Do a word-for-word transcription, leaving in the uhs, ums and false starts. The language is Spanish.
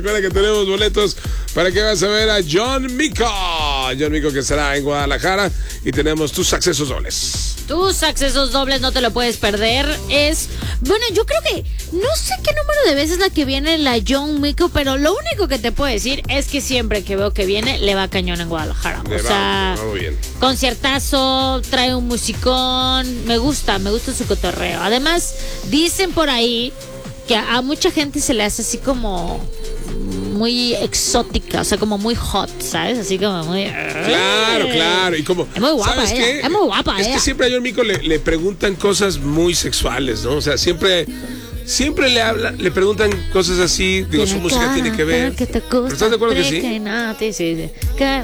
Recuerda que tenemos boletos para que vas a ver a John Mico. John Mico que estará en Guadalajara y tenemos tus accesos dobles. Tus accesos dobles no te lo puedes perder. Es, bueno, yo creo que no sé qué número de veces la que viene la John Mico, pero lo único que te puedo decir es que siempre que veo que viene, le va cañón en Guadalajara. Le o va, sea, le va muy bien. Conciertazo, trae un musicón, me gusta, me gusta su cotorreo. Además, dicen por ahí que a, a mucha gente se le hace así como muy exótica, o sea, como muy hot, ¿sabes? Así como muy... Claro, claro. Y como, es muy guapa ¿sabes ella, qué? es muy guapa Es ella. que siempre a John Mico le, le preguntan cosas muy sexuales, ¿no? O sea, siempre... Siempre le habla, le preguntan cosas así, digo, su música tiene que ver. Que te gusta, ¿Pero estás de acuerdo que sí? que no, sí, sí, sí. Que